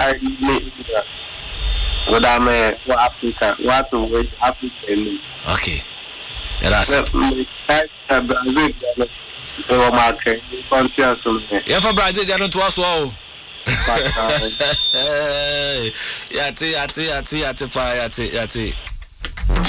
I need what I'm Africa. What to wait Africa? Okay. That's it. Yeah, for Brazil, you don't was well. Yati.